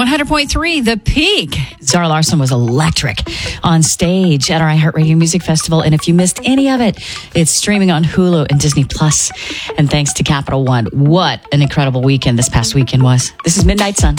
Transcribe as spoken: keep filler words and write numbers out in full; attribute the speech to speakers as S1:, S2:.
S1: hundred point three, The Peak. Zara Larsson was electric on stage at our iHeartRadio Music Festival. And if you missed any of it, it's streaming on Hulu and Disney Plus. And thanks to Capital One, what an incredible weekend this past weekend was. This is Midnight Sun.